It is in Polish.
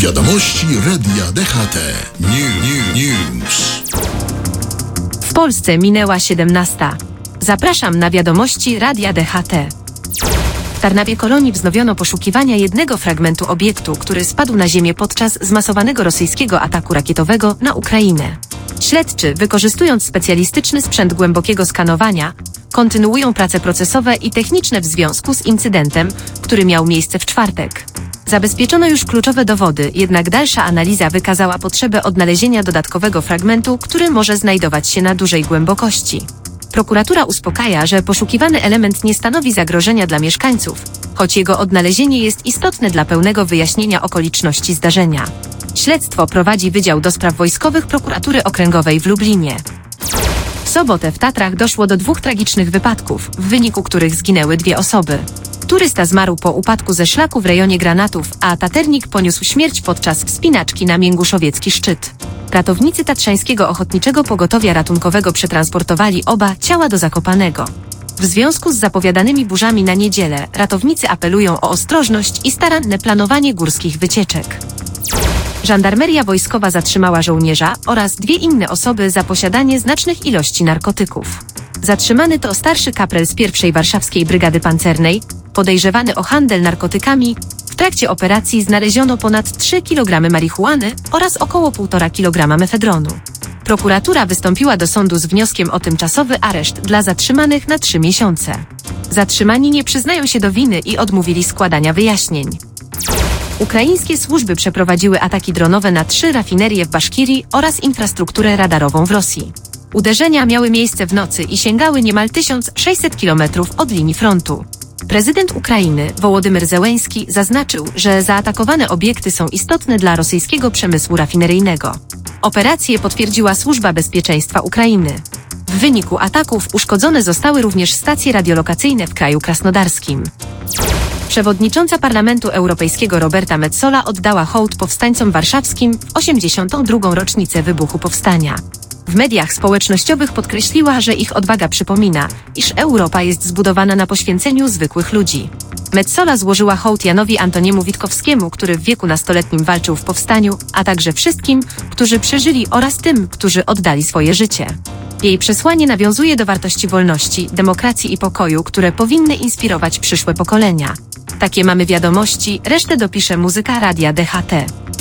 Wiadomości Radia DHT. News. W Polsce minęła 17. Zapraszam na wiadomości Radia DHT. W Tarnawie Kolonii wznowiono poszukiwania jednego fragmentu obiektu, który spadł na ziemię podczas zmasowanego rosyjskiego ataku rakietowego na Ukrainę. Śledczy, wykorzystując specjalistyczny sprzęt głębokiego skanowania, kontynuują prace procesowe i techniczne w związku z incydentem, który miał miejsce w czwartek. Zabezpieczono już kluczowe dowody, jednak dalsza analiza wykazała potrzebę odnalezienia dodatkowego fragmentu, który może znajdować się na dużej głębokości. Prokuratura uspokaja, że poszukiwany element nie stanowi zagrożenia dla mieszkańców, choć jego odnalezienie jest istotne dla pełnego wyjaśnienia okoliczności zdarzenia. Śledztwo prowadzi Wydział do Spraw Wojskowych Prokuratury Okręgowej w Lublinie. W sobotę w Tatrach doszło do 2 tragicznych wypadków, w wyniku których zginęły 2 osoby. Turysta zmarł po upadku ze szlaku w rejonie Granatów, a taternik poniósł śmierć podczas wspinaczki na Mięnguszowiecki szczyt. Ratownicy Tatrzańskiego Ochotniczego Pogotowia Ratunkowego przetransportowali oba ciała do Zakopanego. W związku z zapowiadanymi burzami na niedzielę ratownicy apelują o ostrożność i staranne planowanie górskich wycieczek. Żandarmeria wojskowa zatrzymała żołnierza oraz 2 inne osoby za posiadanie znacznych ilości narkotyków. Zatrzymany to starszy kaprel z 1. Warszawskiej Brygady Pancernej, podejrzewany o handel narkotykami. W trakcie operacji znaleziono ponad 3 kg marihuany oraz około 1,5 kg mefedronu. Prokuratura wystąpiła do sądu z wnioskiem o tymczasowy areszt dla zatrzymanych na 3 miesiące. Zatrzymani nie przyznają się do winy i odmówili składania wyjaśnień. Ukraińskie służby przeprowadziły ataki dronowe na 3 rafinerie w Baszkirii oraz infrastrukturę radarową w Rosji. Uderzenia miały miejsce w nocy i sięgały niemal 1600 km od linii frontu. Prezydent Ukrainy, Wołodymyr Zełenski, zaznaczył, że zaatakowane obiekty są istotne dla rosyjskiego przemysłu rafineryjnego. Operację potwierdziła Służba Bezpieczeństwa Ukrainy. W wyniku ataków uszkodzone zostały również stacje radiolokacyjne w kraju krasnodarskim. Przewodnicząca Parlamentu Europejskiego Roberta Metsola oddała hołd powstańcom warszawskim w 82. rocznicę wybuchu powstania. W mediach społecznościowych podkreśliła, że ich odwaga przypomina, iż Europa jest zbudowana na poświęceniu zwykłych ludzi. Metsola złożyła hołd Janowi Antoniemu Witkowskiemu, który w wieku nastoletnim walczył w powstaniu, a także wszystkim, którzy przeżyli oraz tym, którzy oddali swoje życie. Jej przesłanie nawiązuje do wartości wolności, demokracji i pokoju, które powinny inspirować przyszłe pokolenia. Takie mamy wiadomości, resztę dopisze muzyka Radia DHT.